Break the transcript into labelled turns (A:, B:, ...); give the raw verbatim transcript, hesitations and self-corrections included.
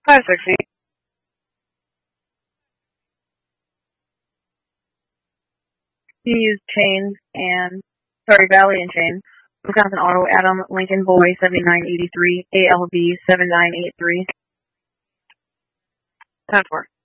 A: five sixty. You use chain and, sorry, Valley and chain. Wisconsin Auto, Adam Lincoln Boy, seventy-nine eighty-three, A L B seven nine eight three. ten four.